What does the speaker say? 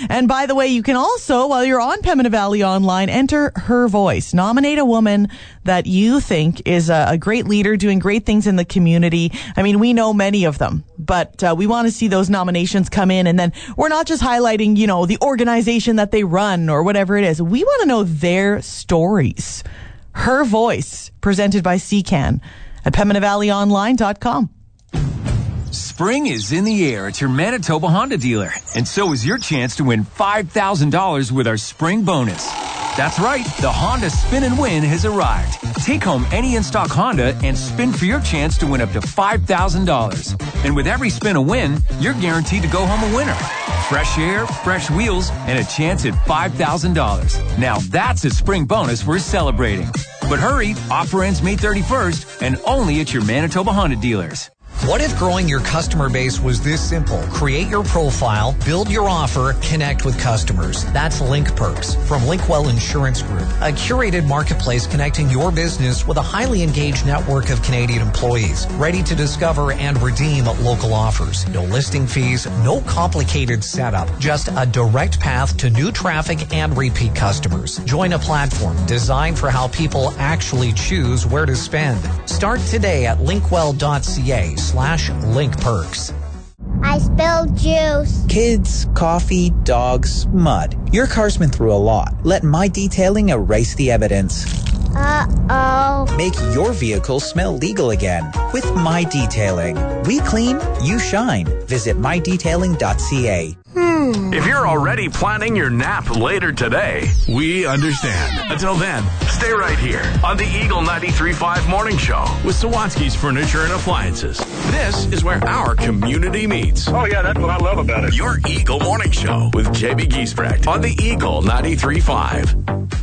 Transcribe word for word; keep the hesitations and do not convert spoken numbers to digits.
And by the way, you can also, while you're on Pembina Valley Online, enter Her Voice. Nominate a woman that you think is a, a great leader doing great things in the community. I mean, we know many of them, but uh, we want to see those nominations come in. And then we're not just highlighting, you know, the organization that they run or whatever it is. We want to know their stories. Her Voice, presented by C C A N at Pembina Valley Online dot com. Spring is in the air at your Manitoba Honda dealer, and so is your chance to win five thousand dollars with our spring bonus. That's right, the Honda Spin and Win has arrived. Take home any in-stock Honda and spin for your chance to win up to five thousand dollars. And with every spin a win, you're guaranteed to go home a winner. Fresh air, fresh wheels, and a chance at five thousand dollars. Now that's a spring bonus worth celebrating. But hurry, offer ends May thirty-first, and only at your Manitoba Honda dealers. What if growing your customer base was this simple? Create your profile, build your offer, connect with customers. That's Link Perks from Linkwell Insurance Group, a curated marketplace connecting your business with a highly engaged network of Canadian employees, ready to discover and redeem local offers. No listing fees, no complicated setup, just a direct path to new traffic and repeat customers. Join a platform designed for how people actually choose where to spend. Start today at linkwell.ca slash link perks. I spilled juice. Kids, coffee, dogs, mud. Your car's been through a lot. Let My Detailing erase the evidence. Uh-oh. Make your vehicle smell legal again with My Detailing. We clean, you shine. Visit my detailing dot c a. Hmm. If you're already planning your nap later today, we understand. Until then, stay right here on the Eagle ninety-three point five Morning Show with Sawatsky's Furniture and Appliances. This is where our community meets. Oh, yeah, that's what I love about it. Your Eagle Morning Show with J B Giesbrecht on the Eagle ninety-three point five.